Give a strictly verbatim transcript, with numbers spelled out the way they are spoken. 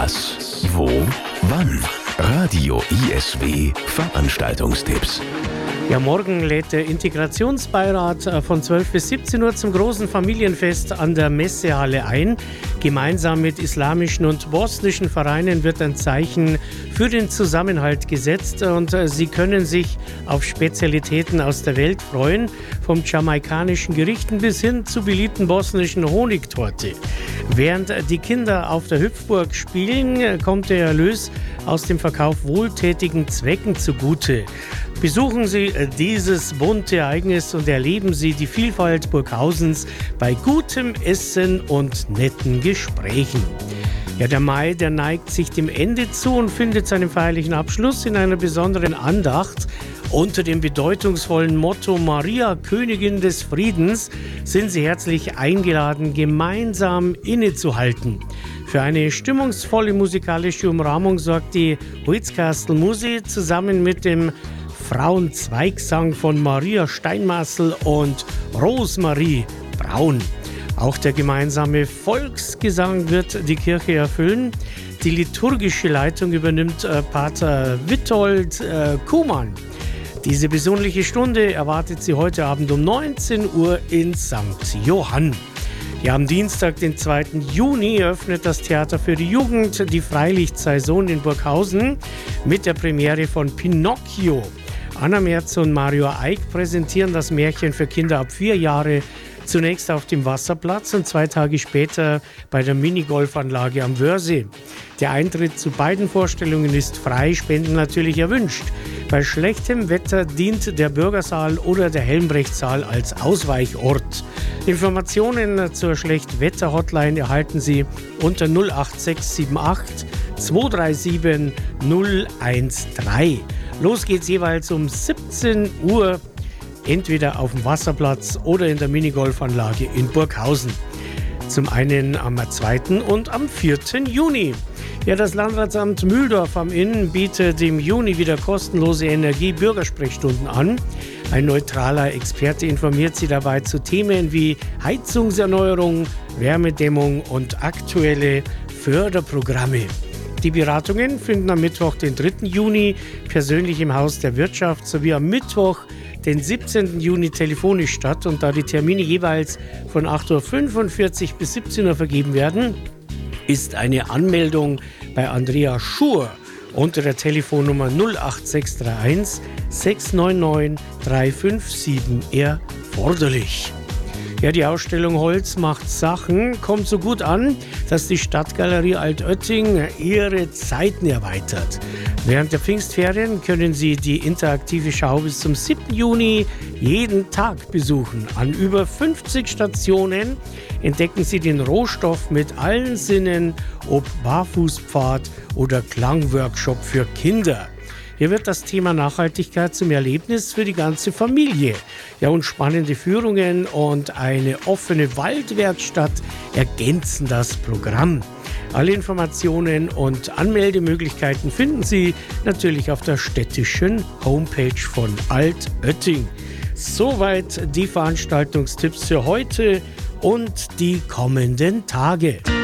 Was? Wo? Wann? Radio I S W Veranstaltungstipps. Ja, morgen lädt der Integrationsbeirat von zwölf bis siebzehn Uhr zum großen Familienfest an der Messehalle ein. Gemeinsam mit islamischen und bosnischen Vereinen wird ein Zeichen für den Zusammenhalt gesetzt und sie können sich auf Spezialitäten aus der Welt freuen, vom jamaikanischen Gerichten bis hin zur beliebten bosnischen Honigtorte. Während die Kinder auf der Hüpfburg spielen, kommt der Erlös aus dem Verkauf wohltätigen Zwecken zugute. Besuchen Sie dieses bunte Ereignis und erleben Sie die Vielfalt Burghausens bei gutem Essen und netten Gesprächen. Ja, der Mai, der neigt sich dem Ende zu und findet seinen feierlichen Abschluss in einer besonderen Andacht. Unter dem bedeutungsvollen Motto Maria, Königin des Friedens, sind Sie herzlich eingeladen, gemeinsam innezuhalten. Für eine stimmungsvolle musikalische Umrahmung sorgt die Huitzkastel Musi zusammen mit dem Frauenzweigsang von Maria Steinmassel und Rosemarie Braun. Auch der gemeinsame Volksgesang wird die Kirche erfüllen. Die liturgische Leitung übernimmt äh, Pater Wittold äh, Kuhmann. Diese besinnliche Stunde erwartet Sie heute Abend um neunzehn Uhr in Sankt Johann. Ja, am Dienstag, den zweiten Juni, eröffnet das Theater für die Jugend die Freilichtsaison in Burghausen mit der Premiere von Pinocchio. Anna Merz und Mario Eick präsentieren das Märchen für Kinder ab vier Jahre zunächst auf dem Wasserplatz und zwei Tage später bei der Minigolfanlage am Wörthsee. Der Eintritt zu beiden Vorstellungen ist frei, Spenden natürlich erwünscht. Bei schlechtem Wetter dient der Bürgersaal oder der Helmbrechtsaal als Ausweichort. Informationen zur Schlechtwetter-Hotline erhalten Sie unter null acht sechs sieben acht zwei drei sieben null eins drei. Los geht's jeweils um siebzehn Uhr, entweder auf dem Wasserplatz oder in der Minigolfanlage in Burghausen. Zum einen am zweiten und am vierten Juni. Ja, das Landratsamt Mühldorf am Inn bietet im Juni wieder kostenlose Energie-Bürgersprechstunden an. Ein neutraler Experte informiert Sie dabei zu Themen wie Heizungserneuerung, Wärmedämmung und aktuelle Förderprogramme. Die Beratungen finden am Mittwoch, den dritten Juni, persönlich im Haus der Wirtschaft sowie am Mittwoch, den siebzehnten Juni, telefonisch statt. Und da die Termine jeweils von acht Uhr fünfundvierzig bis siebzehn Uhr vergeben werden, ist eine Anmeldung bei Andrea Schur unter der Telefonnummer null acht sechs drei eins sechs neun neun drei fünf sieben erforderlich. Ja, die Ausstellung Holz macht Sachen kommt so gut an, dass die Stadtgalerie Altötting ihre Zeiten erweitert. Während der Pfingstferien können Sie die interaktive Schau bis zum siebten Juni jeden Tag besuchen. An über fünfzig Stationen entdecken Sie den Rohstoff mit allen Sinnen, ob Barfußpfad oder Klangworkshop für Kinder. Hier wird das Thema Nachhaltigkeit zum Erlebnis für die ganze Familie. Ja, und spannende Führungen und eine offene Waldwerkstatt ergänzen das Programm. Alle Informationen und Anmeldemöglichkeiten finden Sie natürlich auf der städtischen Homepage von Altötting. Soweit die Veranstaltungstipps für heute und die kommenden Tage.